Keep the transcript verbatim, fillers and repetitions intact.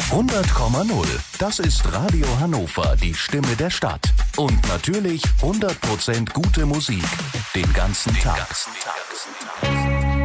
hundert Komma null. Das ist Radio Hannover, die Stimme der Stadt. Und natürlich hundert Prozent gute Musik. Den ganzen Tag. Den ganzen Tag.